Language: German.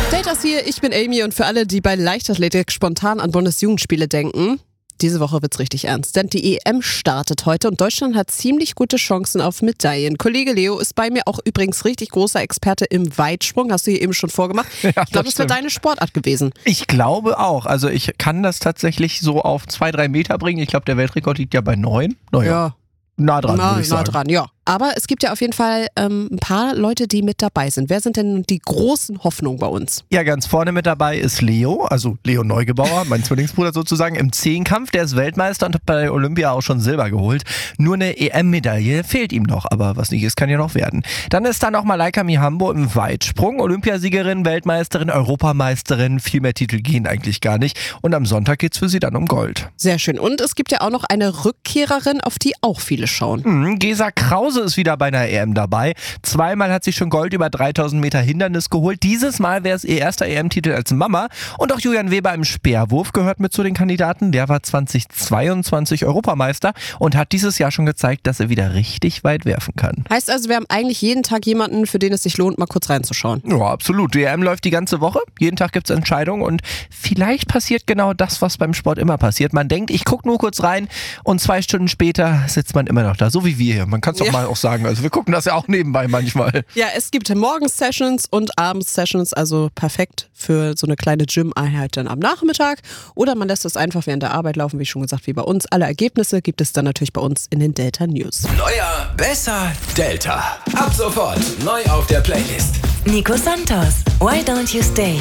Daters hier, ich bin Amy und für alle, die bei Leichtathletik spontan an Bundesjugendspiele denken, diese Woche wird's richtig ernst, denn die EM startet heute und Deutschland hat ziemlich gute Chancen auf Medaillen. Kollege Leo ist bei mir auch übrigens richtig großer Experte im Weitsprung, hast du hier eben schon vorgemacht. Ja, ich glaube, das wäre deine Sportart gewesen. Ich glaube auch, also ich kann das tatsächlich so auf 2-3 Meter bringen. Ich glaube, der Weltrekord liegt ja bei 9. Ja. Nah dran, würde ich sagen. Nah dran, ja. Aber es gibt ja auf jeden Fall ein paar Leute, die mit dabei sind. Wer sind denn die großen Hoffnungen bei uns? Ja, ganz vorne mit dabei ist Leo, also Leo Neugebauer, mein Zwillingsbruder sozusagen, im Zehnkampf. Der ist Weltmeister und hat bei Olympia auch schon Silber geholt. Nur eine EM-Medaille fehlt ihm noch, aber was nicht ist, kann ja noch werden. Dann ist da noch Malaika Mihambo im Weitsprung. Olympiasiegerin, Weltmeisterin, Europameisterin. Viel mehr Titel gehen eigentlich gar nicht. Und am Sonntag geht's für sie dann um Gold. Sehr schön. Und es gibt ja auch noch eine Rückkehrerin, auf die auch viele schauen. Gesa Krause ist wieder bei einer EM dabei. Zweimal hat sie schon Gold über 3000 Meter Hindernis geholt. Dieses Mal wäre es ihr erster EM-Titel als Mama. Und auch Julian Weber im Speerwurf gehört mit zu den Kandidaten. Der war 2022 Europameister und hat dieses Jahr schon gezeigt, dass er wieder richtig weit werfen kann. Heißt also, wir haben eigentlich jeden Tag jemanden, für den es sich lohnt, mal kurz reinzuschauen. Ja, absolut. Die EM läuft die ganze Woche. Jeden Tag gibt es Entscheidungen und vielleicht passiert genau das, was beim Sport immer passiert. Man denkt, ich gucke nur kurz rein und 2 Stunden später sitzt man immer noch da. So wie wir hier. Man kann es doch mal auch sagen. Also wir gucken das ja auch nebenbei manchmal. Ja, es gibt Morgens-Sessions und Abends-Sessions, also perfekt für so eine kleine Gym-Einheit dann am Nachmittag. Oder man lässt es einfach während der Arbeit laufen, wie schon gesagt, wie bei uns. Alle Ergebnisse gibt es dann natürlich bei uns in den Delta News. Neuer, besser, Delta. Ab sofort neu auf der Playlist. Nico Santos, Why Don't You Stay?